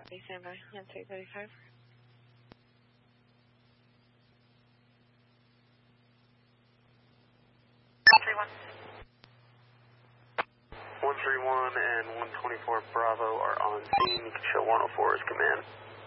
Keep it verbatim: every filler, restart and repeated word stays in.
Please stand by. one six thirty-five. one three one and one twenty-four Bravo are on scene. You can show one oh four as command.